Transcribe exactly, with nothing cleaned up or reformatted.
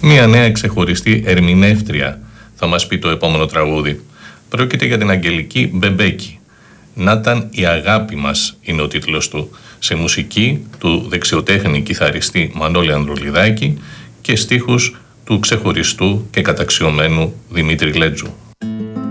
Μία νέα ξεχωριστή ερμηνεύτρια θα μας πει το επόμενο τραγούδι. Πρόκειται για την Αγγελική Μπεμπέκη. «Νάταν η αγάπη μας» είναι ο τίτλος του, σε μουσική του δεξιοτέχνη κιθαριστή Μανώλη Ανδρουλιδάκη και στίχους του ξεχωριστού και καταξιωμένου Δημήτρη Λέτζου.